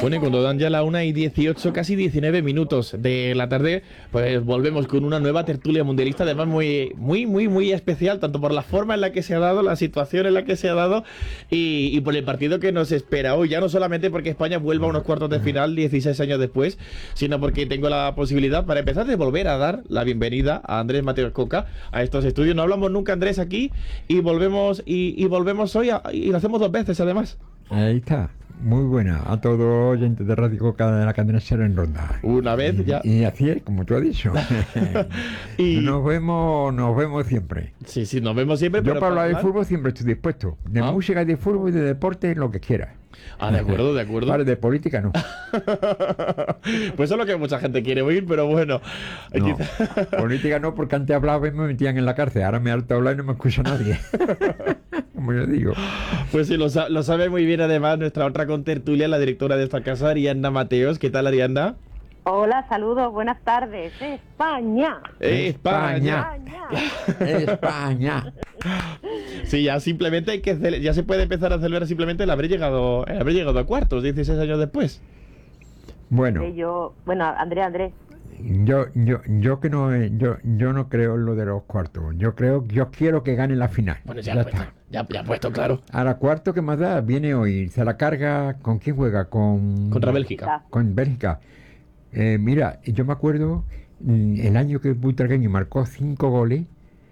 Bueno, y cuando dan ya la 1:18, casi 19 minutos de la tarde, pues volvemos con una nueva tertulia mundialista, además muy especial, tanto por la forma en la que se ha dado, la situación en la que se ha dado y por el partido que nos espera hoy. Ya no solamente porque España vuelva a unos cuartos de final 16 años después, sino porque tengo la posibilidad, para empezar, de volver a dar la bienvenida a Andrés Mateos Coca a estos estudios. No hablamos nunca, Andrés, aquí y volvemos hoy y lo hacemos 2 veces, además. Ahí está. Muy buena a todos los oyentes de Radio Coca de la cadena SER en Ronda. Una vez ya. Y así es, como tú has dicho. Y nos vemos siempre. Sí, nos vemos siempre. Yo pero para hablar de fútbol siempre estoy dispuesto. De música, de fútbol y de deporte, lo que quieras. De acuerdo. Vale, de política no. Pues eso es lo que mucha gente quiere oír, pero bueno. No, política no, porque antes hablaba y me metían en la cárcel. Ahora me harto hablar y no me escucha nadie. Como yo digo. Pues sí, lo sabe muy bien además nuestra otra contertulia, la directora de esta casa, Ariadna Mateos. ¿Qué tal, Ariadna? Hola, saludos, buenas tardes. España. España. Sí, ya simplemente ya se puede empezar a celebrar simplemente el haber llegado a cuartos 16 años después. Bueno. Andrés. Yo no creo en lo de los cuartos. Yo quiero que gane la final. Bueno, ya puesto, claro. A la cuarto que más da, viene hoy, se la carga. ¿Con quién juega? Contra Bélgica. Con Bélgica. Mira, yo me acuerdo el año que Butragueño marcó 5 goles,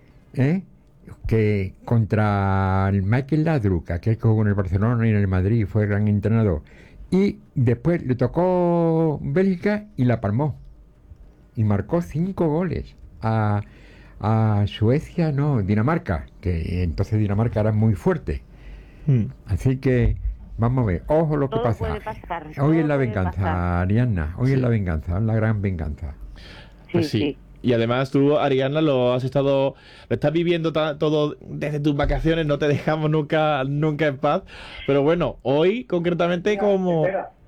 que contra el Michael Laudrup, aquel que jugó en el Barcelona y en el Madrid, fue gran entrenador. Y después le tocó Bélgica y la palmó. Y marcó 5 goles a Suecia, no, Dinamarca, que entonces Dinamarca era muy fuerte. Así que vamos a ver, ojo lo que todo pasa. Puede pasar, hoy es la puede venganza, pasar. Ariadna, hoy es la venganza, es la gran venganza. Pues sí. Y además tú, Ariadna, lo estás viviendo todo desde tus vacaciones, no te dejamos nunca en paz. Pero bueno, hoy concretamente como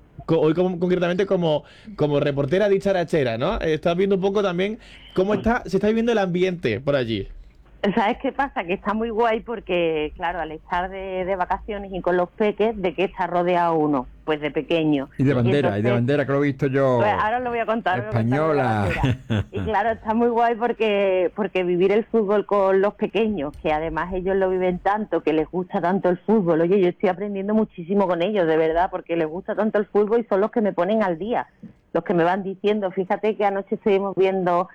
reportera dicharachera, ¿no? Estás viendo un poco también cómo se está viviendo el ambiente por allí. ¿Sabes qué pasa? Que está muy guay porque, claro, al estar de vacaciones y con los peques, ¿de qué está rodeado uno? Pues de pequeño. Y de bandera, que lo he visto yo. Pues ahora os lo voy a contar. Española. Y claro, está muy guay porque vivir el fútbol con los pequeños, que además ellos lo viven tanto, que les gusta tanto el fútbol. Oye, yo estoy aprendiendo muchísimo con ellos, de verdad, porque les gusta tanto el fútbol y son los que me ponen al día, los que me van diciendo. Fíjate que anoche estuvimos viendo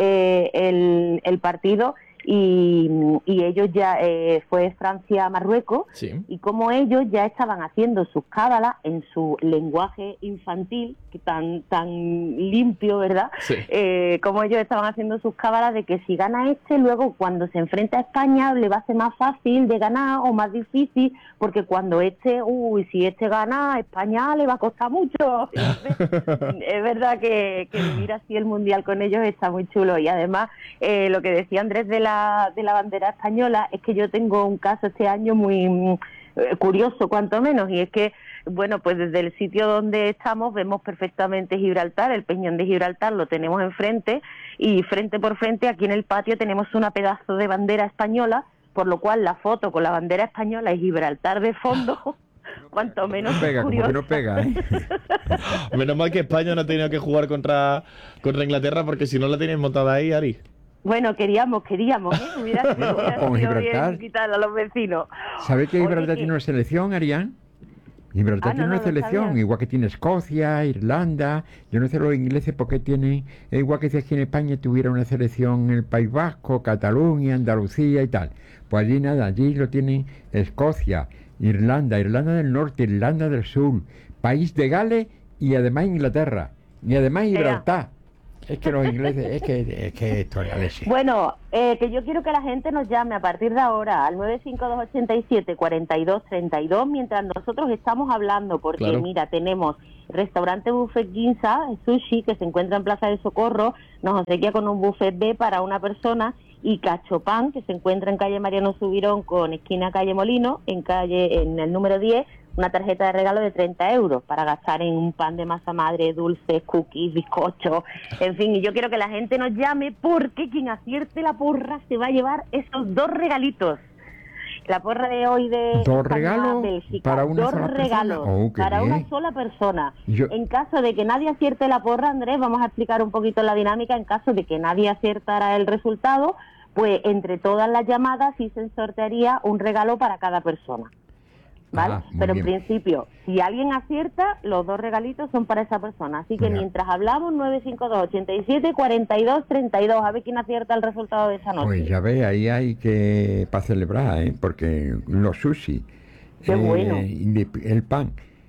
el partido. Y ellos ya fue Francia-Marruecos, sí. Y como ellos ya estaban haciendo sus cábalas en su lenguaje infantil, que tan limpio, ¿verdad? Sí. Como ellos estaban haciendo sus cábalas de que si gana luego cuando se enfrenta a España le va a ser más fácil de ganar o más difícil, porque cuando si gana, a España le va a costar mucho. Es verdad que vivir así el Mundial con ellos está muy chulo. Y además, lo que decía Andrés de la bandera española, es que yo tengo un caso este año muy curioso, cuanto menos, y es que, bueno, pues desde el sitio donde estamos vemos perfectamente Gibraltar, el Peñón de Gibraltar lo tenemos enfrente, y frente por frente aquí en el patio tenemos una pedazo de bandera española, por lo cual la foto con la bandera española y Gibraltar de fondo, cuanto menos Como que no pega, ¿eh? Menos mal que España no ha tenido que jugar contra Inglaterra, porque si no la tienen montada ahí, Ari. Bueno, queríamos, hubiera Con sido Gibraltar. bien quitar a los vecinos. ¿Sabes que Gibraltar tiene una selección, Arián? Gibraltar tiene una selección, igual que tiene Escocia, Irlanda. Yo no sé los ingleses por qué tienen, igual que si aquí en España tuviera una selección en el País Vasco, Cataluña, Andalucía y tal. Pues allí nada, allí lo tienen Escocia, Irlanda del Norte, Irlanda del Sur, País de Gales y además Inglaterra. Y además Gibraltar. Es que los ingleses, es que esto es Gales. Bueno, que yo quiero que la gente nos llame a partir de ahora al 95287-4232 mientras nosotros estamos hablando, porque claro. Mira, tenemos restaurante Buffet Ginza, sushi, que se encuentra en Plaza de Socorro, nos obsequia con un buffet B para una persona, y Cachopán, que se encuentra en calle Mariano Subirón con esquina calle Molino, en el número 10, una tarjeta de regalo de 30 euros para gastar en un pan de masa madre, dulces, cookies, bizcochos, en fin. Y yo quiero que la gente nos llame porque quien acierte la porra se va a llevar esos 2 regalitos. La porra de hoy de ¿Dos regalos Bélgica, para una dos sola regalos persona? Oh, qué para bien. una sola persona. Yo- En caso de que nadie acierte la porra, Andrés, vamos a explicar un poquito la dinámica. En caso de que nadie aciertara el resultado, pues entre todas las llamadas sí se sortearía un regalo para cada persona. ¿Vale? Ah, muy Pero bien. en principio, si alguien acierta, los dos regalitos son para esa persona. Así que Ya. mientras hablamos, 952-87-42-32, a ver quién acierta el resultado de esa noche. Pues ya ve, ahí hay que para celebrar, ¿eh? Porque los sushi, Qué bueno. el pan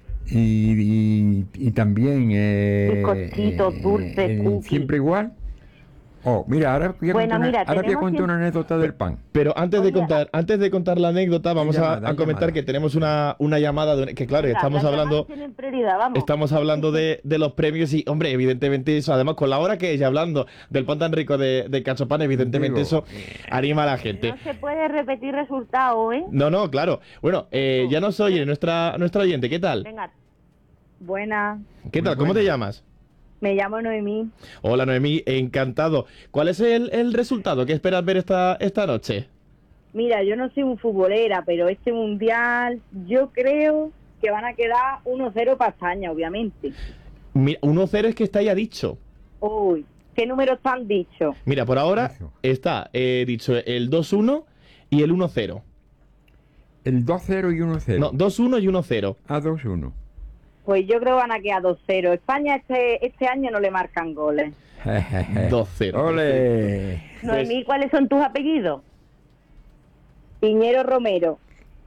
y también Bizcochitos, dulces, cookies. siempre igual. Oh, mira, ahora voy a Bueno, contar, mira, ahora voy a tenemos contar una siempre- anécdota del pan. Pero antes de Oye, contar la anécdota, vamos llamada, a comentar llamada. que tenemos una llamada que claro, Venga, estamos las hablando llamadas tienen prioridad, vamos. estamos hablando de los premios y, hombre, evidentemente eso, además con la hora que ella hablando del pan tan rico de Cachopan, evidentemente Digo, eso anima a la gente. No se puede repetir resultado, ¿eh? No, claro. Bueno, ya nos oye nuestra oyente, ¿qué tal? Venga, Buenas, ¿Qué tal? ¿Cómo te llamas? me llamo Noemí. Hola Noemí, encantado. ¿Cuál es el resultado que esperas ver esta noche? Mira, yo no soy un futbolera, pero este mundial yo creo que van a quedar 1-0 para España, obviamente. Mira, 1-0 es que está ya dicho. Uy, ¿qué números están dichos? Mira, por ahora Eso. está dicho el 2-1 y el 1-0. El 2-0 y 1-0. No, 2-1 y 1-0. A 2-1. Pues yo creo que van a quedar 2-0. España este año no le marcan goles. 2-0. ¡Ole! Noemí, ¿cuáles son tus apellidos? Piñero Romero.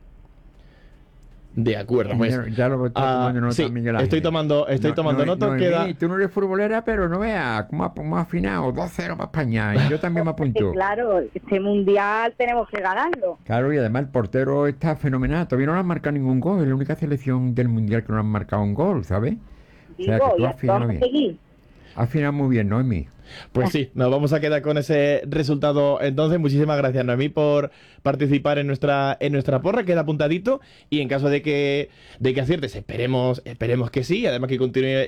De acuerdo, pues. Ya lo estoy tomando nota, sí, Miguel Ángel. estoy tomando nota. Noemí, Queda... tú no eres futbolera, pero no veas cómo ha afinado. 2-0 para España. Y yo también me Que apunto. claro, este mundial tenemos que ganarlo. Claro, y además el portero está fenomenal. Todavía no le han marcado ningún gol. Es la única selección del mundial que no le han marcado un gol, ¿sabes? O sea, Digo, que tú y has afinado vamos a bien. seguir. Has afinado muy bien, Noemí. Pues sí, nos vamos a quedar con ese resultado. Entonces, muchísimas gracias, Noemí, por participar en nuestra porra. Queda apuntadito. Y en caso de que aciertes, esperemos que sí. Además que continúe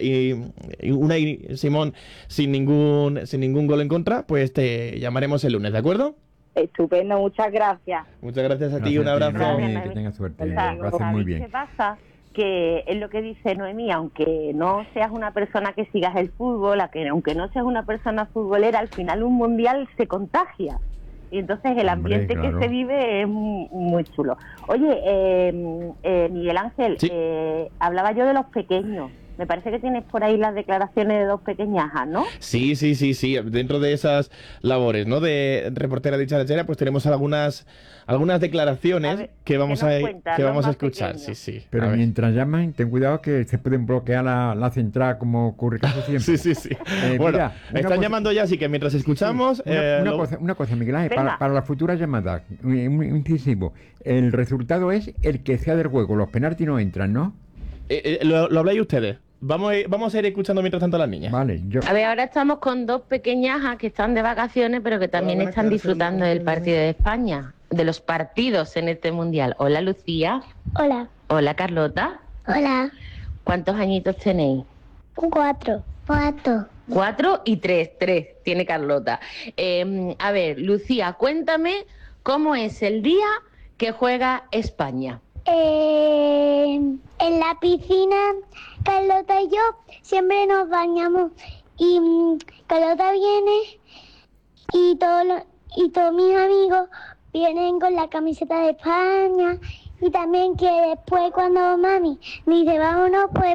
y Simón sin ningún gol en contra, pues te llamaremos el lunes, ¿de acuerdo? Estupendo, muchas gracias. Muchas gracias a ti, Gracias un a ti, abrazo. Noemí, Gracias, que tengas suerte. Venga, Lo haces muy ¿sabéis bien. qué pasa? Que es lo que dice Noemí, aunque no seas una persona que sigas el fútbol, aunque no seas una persona futbolera, al final un mundial se contagia. Y entonces el Hombre, ambiente claro. que se vive es muy chulo. Oye, Miguel Ángel, Sí. hablaba yo de los pequeños. Me parece que tienes por ahí las declaraciones de dos pequeñajas, ¿no? Sí. Dentro de esas labores, ¿no? De reportera de Charachera, pues tenemos algunas declaraciones A ver, que vamos ¿qué nos a cuentan que los vamos a más escuchar. pequeños? Sí. Pero A ver. mientras llaman, ten cuidado que se pueden bloquear la central como ocurre casi siempre. Sí. Mira, Bueno, una están cosa- llamando ya, así que mientras escuchamos... Una cosa, Miguel Ángel, Venga. para las futuras llamadas, un incisivo. El resultado es el que sea del juego. Los penaltis no entran, ¿no? lo habláis ustedes. Vamos a ir escuchando mientras tanto a las niñas. Vale, yo... A ver, ahora estamos con dos pequeñajas que están de vacaciones, pero que también están disfrutando del partido de España, de los partidos en este mundial. Hola, Lucía. Hola. Hola, Carlota. Hola. ¿Cuántos añitos tenéis? 4. 4 y 3. 3 tiene Carlota. A ver, Lucía, cuéntame cómo es el día que juega España. En la piscina, Carlota y yo siempre nos bañamos y Carlota viene y todos mis amigos vienen con la camiseta de España y también que después cuando mami me dice vámonos, pues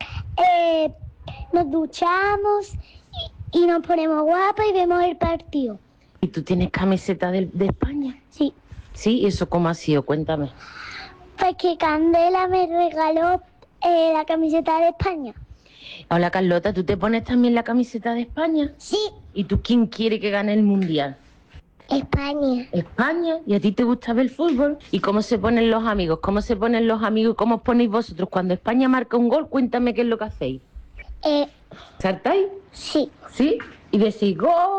nos duchamos y nos ponemos guapas y vemos el partido. ¿Y tú tienes camiseta de España? Sí. Sí, ¿eso cómo ha sido? Cuéntame. Pues que Candela me regaló la camiseta de España. Hola, Carlota, ¿tú te pones también la camiseta de España? Sí. ¿Y tú quién quiere que gane el mundial? España. España. ¿Y a ti te gusta ver fútbol? ¿Y cómo se ponen los amigos? ¿Cómo se ponen los amigos? ¿Cómo os ponéis vosotros? Cuando España marca un gol, cuéntame qué es lo que hacéis. ¿Saltáis? Sí. ¿Sí? Y decís gol.